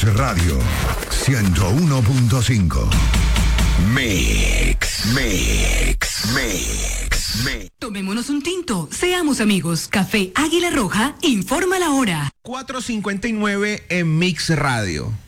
Radio 101.5. Mix. Tomémonos un tinto, seamos amigos. Café Águila Roja informa la hora. 4:59 en Mix Radio.